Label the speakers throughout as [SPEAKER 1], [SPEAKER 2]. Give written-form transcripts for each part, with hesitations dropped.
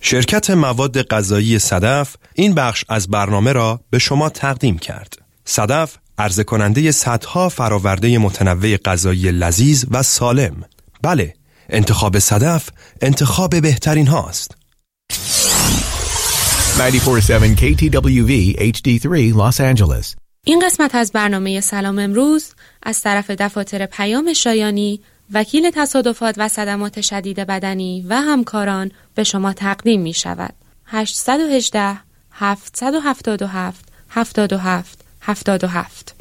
[SPEAKER 1] شرکت مواد غذایی صدف این بخش از برنامه را به شما تقدیم کرد. صدف عرضه کننده صدها فراورده متنوع غذایی لذیذ و سالم. بله، انتخاب صدف انتخاب بهترین هاست.
[SPEAKER 2] 94.7 KTWV HD3 Los Angeles.
[SPEAKER 3] این قسمت از برنامه سلام امروز از طرف دفاتر پیام شایانی، وکیل تصادفات و صدمات شدید بدنی و همکاران به شما تقدیم می شود. 818 777 77 77.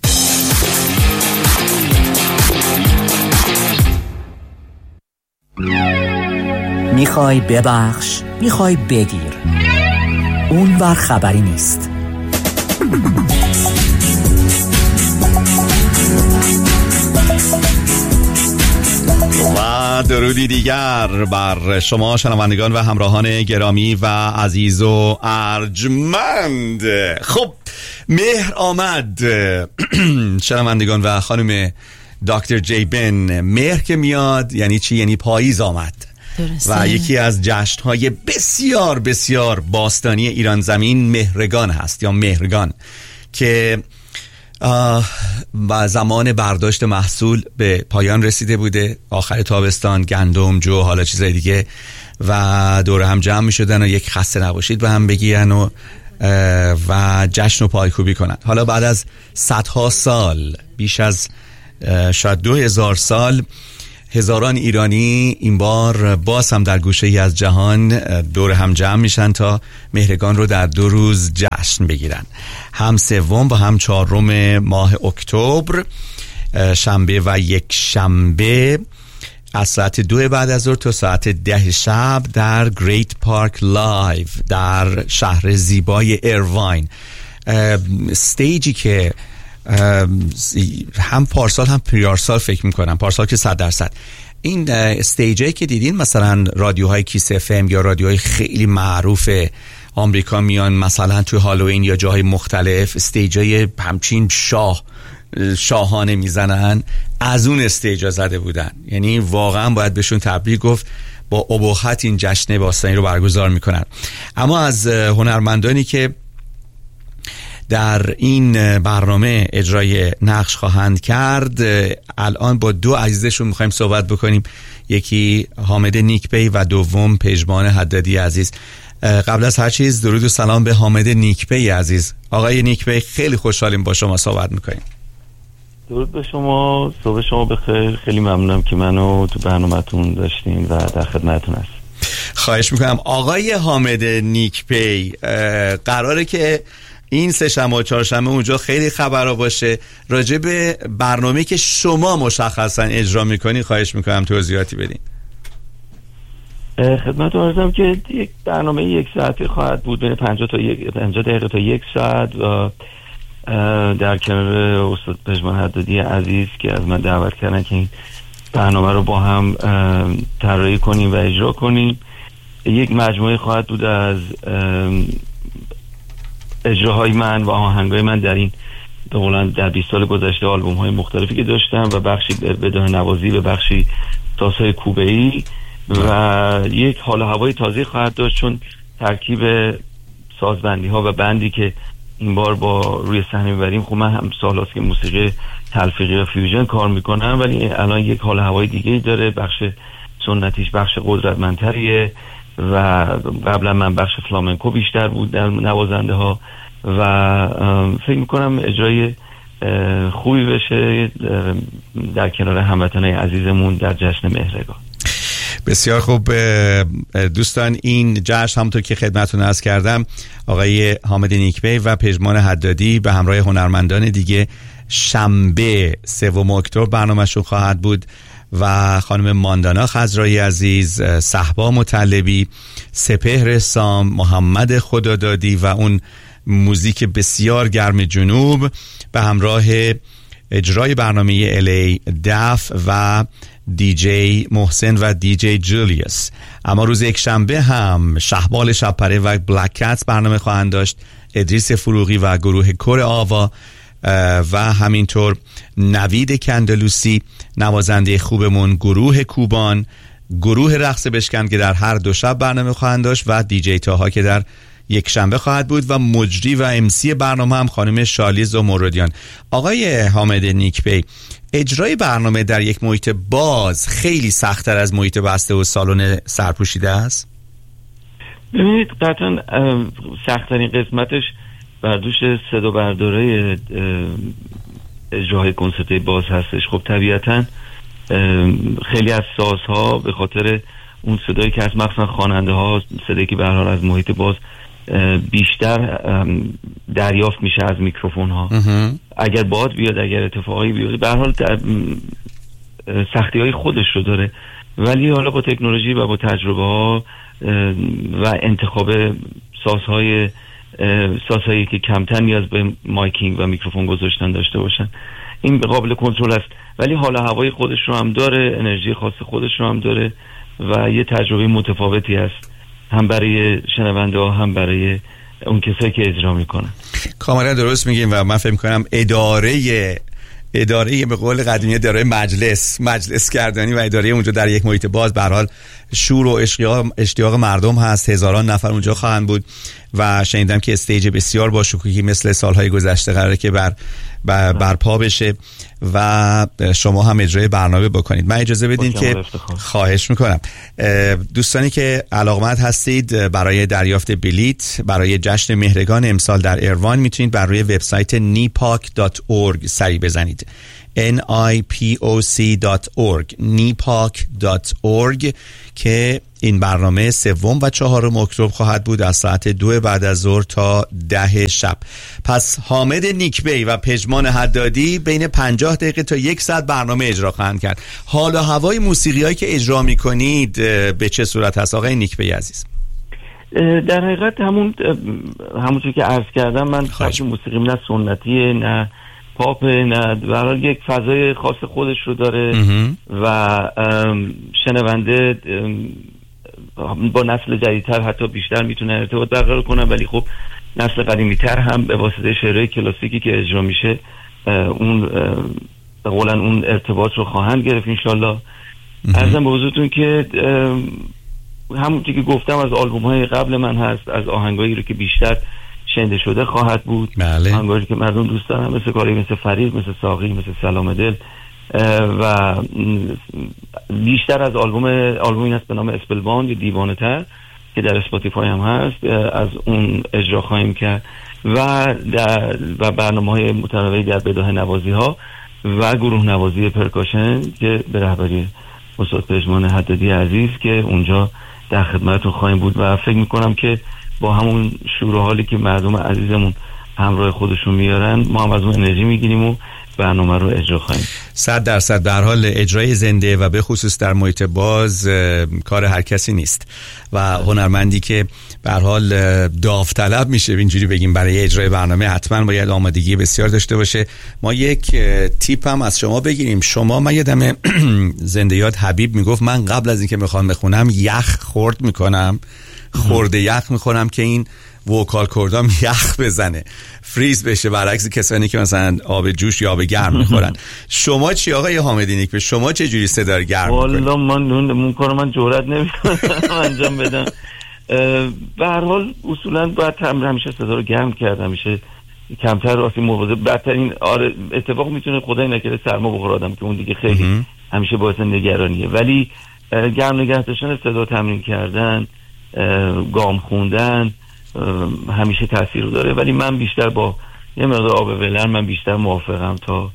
[SPEAKER 4] میخوای ببخش، میخوای بگیر، اونور خبری نیست.
[SPEAKER 5] و درودی دیگر بر شما شنوندگان و همراهان گرامی و عزیز و ارجمند. خب مهر آمد شنوندگان و خانم دکتر جی بن. مهر که میاد یعنی چی؟ یعنی پاییز آمد. درسته. و یکی از جشن‌های بسیار بسیار باستانی ایران زمین مهرگان هست یا مهرگان که و زمان برداشت محصول به پایان رسیده بوده. آخر تابستان گندم، جو، حالا چیزای دیگه و دور هم جمع می شدن و یک خسته نباشید به هم بگیرن و جشن و پایکوبی کنن. حالا بعد از صدها سال، بیش از شاید 2000 سال، هزاران ایرانی این بار باز هم در گوشه ای از جهان دور هم جمع میشن تا مهرگان رو در 2 روز جشن بگیرن. هم سوم و هم چهارم ماه اکتبر، شنبه و یک شنبه از ساعت 2 بعد از ظهر تا ساعت 10 شب در گریت پارک لایو در شهر زیبای ایرواین. استیجی که هم پارسال هم پریارسال فکر میکنم، پارسال که 100%. این استیجی که دیدین مثلا رادیوهای کیس اف ام یا رادیوهای خیلی معروف آمریکا میان مثلا توی هالووین یا جاهای مختلف استیجای همچین شاهانه میزنن، از اون استیجا زده بودن. یعنی واقعا باید بهشون تبریک گفت، با ابهت این جشن باستانی رو برگزار میکنن. اما از هنرمندانی که در این برنامه اجرای نقش خواهند کرد، الان با 2 عزیزشون میخوایم صحبت بکنیم. یکی حامد نیکپی و دوم پژمان حدادی عزیز. قبل از هر چیز درود و سلام به حامد نیکپی عزیز. آقای نیکپی خیلی خوشحالیم با شما صحبت میکنیم.
[SPEAKER 6] درود به شما، صبح شما بخیر. خیلی ممنونم که منو تو برنامه‌تون داشتین و در خدمتتون هستم.
[SPEAKER 5] خواهش میکنم. آقای حامد نیکپی، قراره که این 3 شنبه و 4 شنبه اونجا خیلی خبرها باشه راجع به برنامه‌ای که شما مشخصا اجرا میکنی. خواهش میکنم توضیحاتی بدین.
[SPEAKER 6] خدمتتون عرضم که یک برنامه 1 ساعتی خواهد بود، بین 50 دقیقه تا 1 ساعت و در کنار استاد پژمان حدادی عزیز که از من دعوت کردن که این برنامه رو با هم طراحی کنیم و اجرا کنیم. یک مجموعه خواهد بود از اجراهای من و آهنگای من در این در 20 سال گذشته، آلبوم های مختلفی که داشتم و بخشی بدون نوازی و بخشی سازهای کوبه‌ای و یک حال و هوای تازه خواهد داشت، چون ترکیب سازبندی ها و بندی که این بار با روی صحنه میبریم، خب من هم سالاست که موسیقی تلفیقی و فیوژن کار میکنم، ولی الان یک حال و هوای دیگه داره. بخش سنتیش بخش قدرتمندتریه و قبلا من بخش فلامنکو بیشتر بود در نوازنده ها و فکر میکنم اجرای خوبی بشه در کنار هموطنای عزیزمون در جشن مهرگان.
[SPEAKER 5] بسیار خوب دوستان، این جشن همونطور که خدمتتون عرض کردم آقای حامد نیکپی و پژمان حدادی به همراه هنرمندان دیگه شنبه 3 اکتبر برنامه‌شون خواهد بود و خانم ماندانا خضرایی عزیز، صحبا مطلبی، سپهر سام، محمد خدادادی و اون موزیک بسیار گرم جنوب به همراه اجرای برنامه LA دف و دیجی محسن و دیجی جولیوس. اما روز یک شنبه هم شهبال شبپره و بلک کتس برنامه خواهند داشت، ادریس فروغی و گروه کور آوا و همینطور نوید کندلوسی نوازنده خوبمون، گروه کوبان، گروه رقص بشکن که در هر 2 شب برنامه خواهند داشت و دیجی تاها که در یک شنبه خواهد بود و مجری و امسی برنامه هم خانم شالی زمردیان. آقای حامد نیکبی، اجرای برنامه در یک محیط باز خیلی سخت‌تر از محیط بسته و سالن سرپوشیده است؟
[SPEAKER 6] ببینید قطعا سخت‌ترین قسمتش بردوش صدا برداره اجراهای کنسرت باز هستش. خب طبیعتاً خیلی از سازها به خاطر اون صدایی که از مخصوصا خواننده ها، صدایی که به هر حال از محیط باز بیشتر دریافت میشه از میکروفون ها، اگر باد بیاد، اگر اتفاقی بیاد، به هر حال سختی های خودش رو داره. ولی حالا با تکنولوژی و با تجربه ها و انتخاب سازهایی که کمتر نیاز به مایکینگ و میکروفون گذاشتن داشته باشن، این قابل کنترل است. ولی حالا هوای خودش رو هم داره، انرژی خاص خودش رو هم داره و یه تجربه متفاوتی است، هم برای شنونده ها هم برای اون کسایی که اجرا میکنن.
[SPEAKER 5] کاملا درست میگیم و من فکر میکنم اداره به قول قدیمی اداره مجلس کردنی و اداره اونجا در یک محیط باز به هر حال شور و اشتیاق مردم هست. هزاران نفر اونجا خواهند بود و شنیدم که استیج بسیار با شکوهی مثل سالهای گذشته قراره که برپا بشه و شما هم اجرای برنامه بکنید. من اجازه بدین که خواهش میکنم دوستانی که علاقمند هستید برای دریافت بلیت برای جشن مهرگان امسال در ایروان میتونید بر روی وبسایت nipak.org سری بزنید. nipoc.org nipak.org که این برنامه 3 و 4 اکتبر خواهد بود از ساعت 2 بعد از ظهر تا 10 شب. پس حامد نیکبی و پژمان حدادی بین 50 دقیقه تا 1 ساعت برنامه اجرا خواهند کرد. حال و هوای موسیقیایی که اجرا می‌کنید به چه صورت هست آقای نیکبی عزیز؟
[SPEAKER 6] در حقیقت همونطور که عرض کردم، من خیلی موسیقیم نه سنتیه نه پاپ، نه برای یک فضای خاص خودش رو داره و شنونده با نسل جدیدتر حتی بیشتر میتونه ارتباط برقرار کنه، ولی خب نسل قدیمی‌تر هم به واسطه شعرهای کلاسیکی که اجرا میشه اون قولاً اون ارتباط رو خواهند گرفت انشالله. عرضم به حضورتون که همونطور که گفتم از آلبوم‌های قبل من هست، از آهنگایی رو که بیشتر شنیده شده خواهد بود، آهنگایی که مردم دوست دارن، مثل کاری مثل فرید، مثل ساقی، مثل سلام دل و بیشتر از آلبومی هست به نام اسپلباند یا دیوانه تر که در اسپاتیفای هم هست، از اون اجرا خواهیم کرد و برنامه‌های متنوعی در بداهه نوازی ها و گروه نوازی پرکاشن که به رهبری استاد پژمان حدادی عزیز که اونجا در خدمتتون خواهیم بود و فکر میکنم که با همون شور و حالی که مردم عزیزمون همراه خودشون میارن ما هم از اون انرژی میگیریم و برنامه رو اجرا خواهیم.
[SPEAKER 5] 100% در حال اجرای زنده و به خصوص در محیط باز کار هر کسی نیست و هنرمندی که به هر حال داوطلب میشه اینجوری بگیم برای اجرای برنامه حتما باید آمادگی بسیار داشته باشه. ما یک تیپ هم از شما بگیریم. من یادم زنده یاد حبیب میگفت من قبل از اینکه میخوام بخونم یخ خورد میکنم، خورده یخ میخورم که این وکال کردام یخ بزنه، فریز بشه، برعکس کسانی که مثلا آب جوش یا آب گرم میخورن. شما چی آقای حامدی نیکبی؟ شما چه جوری صدا گرم میکنید؟
[SPEAKER 6] والا من کارو من جرئت نمیکنم انجام بدم. به هر حال اصولا باید همیشه صدا رو گرم کرد، همیشه کمتر راسی مواظب. بدترین اتفاق میتونه خدای نکرده سرما بخوره آدم که اون دیگه خیلی همیشه باعث نگرانیه، ولی گرم نگه داشتن صدا، تمرین کردن، گام خوندن همیشه تاثیر رو داره. ولی من بیشتر با یه مقدار آب ولر من بیشتر موافقم تا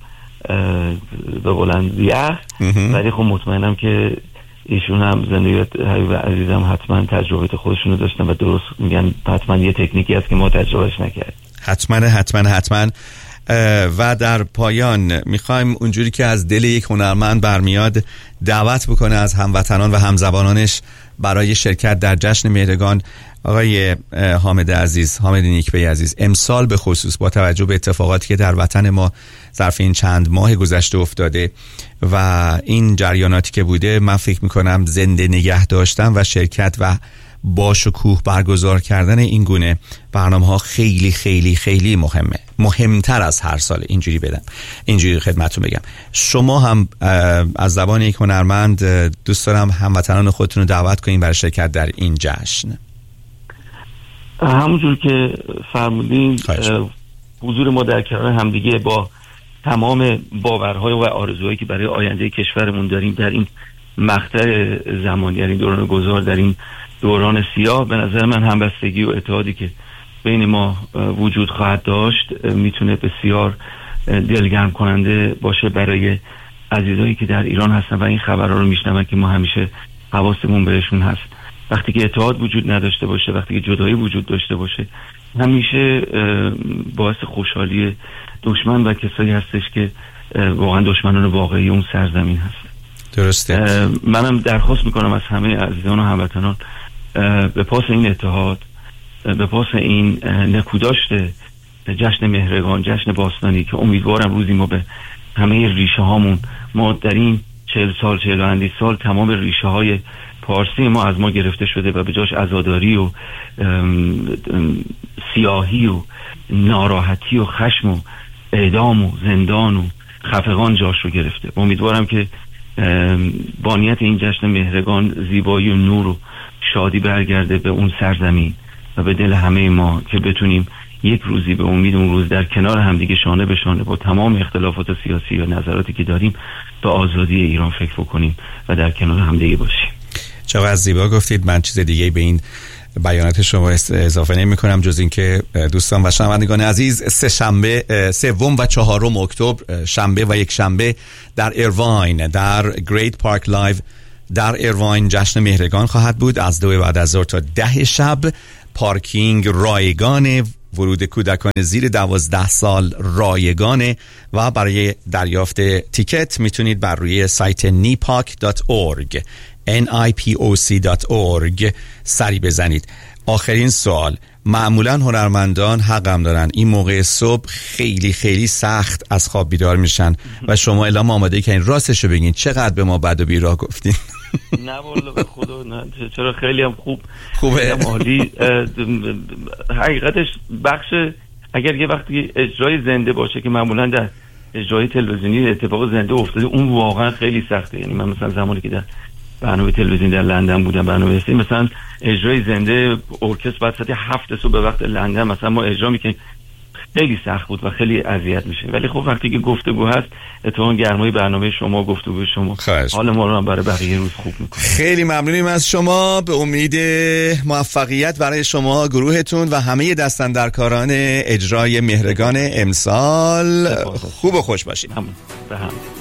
[SPEAKER 6] به بلند یخ، ولی خب مطمئنم که ایشون هم زندگی حبیب عزیزم حتما تجربه خودشون رو داشتن و درست میگن حتما یه تکنیکی هست که ما تجربهش نکرد.
[SPEAKER 5] حتما و در پایان میخوایم اونجوری که از دل یک هنرمند برمیاد دعوت بکنه از هموطنان و همزبانانش برای شرکت در جشن مهرگان. آقای حامد عزیز، حامد نیکبی عزیز، امسال به خصوص با توجه به اتفاقاتی که در وطن ما ظرف این چند ماه گذشته افتاده و این جریاناتی که بوده، من فکر میکنم زنده نگه داشتن و شرکت و با شکوه برگزار کردن این گونه برنامه‌ها خیلی خیلی خیلی مهمه، مهمتر از هر سال. اینجوری خدمتتون بگم، شما هم از زبان یک هنرمند دوست دارم هموطنان خودتون رو دعوت کنین برای شرکت در این جشن.
[SPEAKER 6] همونجور که فرمودین حضور ما در کنار همدیگه با تمام باورهای و آرزوهایی که برای آینده کشورمون داریم در این مقطع زمانی، در این دوران گذار، در این دوران سیاه، به نظر من همبستگی و اتحادی که بین ما وجود خواهد داشت میتونه بسیار دلگرم کننده باشه برای عزیزایی که در ایران هستن و این خبرها رو میشنون که ما همیشه حواسمون بهشون هست. وقتی که اتحاد وجود نداشته باشه، وقتی که جدایی وجود داشته باشه، همیشه باعث خوشحالی دشمن و کسایی هستش که واقعا دشمنان واقعی اون سرزمین هست.
[SPEAKER 5] درسته.
[SPEAKER 6] منم درخواست میکنم از همه عزیزان و هموطنان به پاس این اتحاد، به پاس این نکوداشت جشن مهرگان، جشن باستانی که امیدوارم روزی ما به همه ریشه هامون، ما در این 40 سال 40 و اندی سال تمام ریشه های پارسی ما از ما گرفته شده و به جاش عزاداری و سیاهی و ناراحتی و خشم و اعدام و زندان و خفقان جاش رو گرفته. امیدوارم که بانیت این جشن مهرگان زیبایی و نور و شادی برگرده به اون سرزمین و به دل همه ما که بتونیم یک روزی به امید اون روز در کنار همدیگه شانه به شانه با تمام اختلافات سیاسی و نظراتی که داریم به آزادی ایران فکر بکنیم و در کنار همدیگه باشیم.
[SPEAKER 5] چقدر زیبا گفتید. من چیز دیگه به این بیانات شما اضافه نمی کنم جز این که دوستان و شنوندگان عزیز، سوم و چهارم اکتبر، شنبه و یک شنبه در ایرواین، در گریت پارک لایو در ایرواین جشن مهرگان خواهد بود از 2 بعد از ظهر تا 10 شب. پارکینگ رایگان، ورود کودکان زیر 12 سال رایگانه و برای دریافت تیکت میتونید بر روی سایت nipoc.org nipoc.org سری بزنید. آخرین سوال، معمولا هنرمندان حقم دارن این موقع صبح خیلی خیلی سخت از خواب بیدار میشن و شما الان آماده که راستشو بگین چقدر به ما بد و بیراه گفتین؟
[SPEAKER 6] نه والله به خدا نه، چرا خیلی هم خوبه، هم عالی. حقیقتش بخش اگر یه وقتی اجرای زنده باشه که معمولا در اجرای تلویزیونی اتفاق زنده افتاده، اون واقعا خیلی سخته. یعنی من مثلا زمانی که در برنامه تلویزیون در لندن بودم، برنامه هستی مثلا اجرای زنده ارکستر بعد ساعت 7 صبح به وقت لندن مثلا ما اجرا میکنیم، خیلی سخت بود و خیلی اذیت میشه. ولی خب وقتی که گفتگو هست، اتفاقا گرمای برنامه شما، گفتگو شما حال ما رو هم برای بقیه روز خوب میکنه.
[SPEAKER 5] خیلی ممنونیم از شما. به امید موفقیت برای شما، گروهتون و همه دستاندرکاران اجرای مهرگان امسال. خوب و خوش باشید.
[SPEAKER 6] به هم.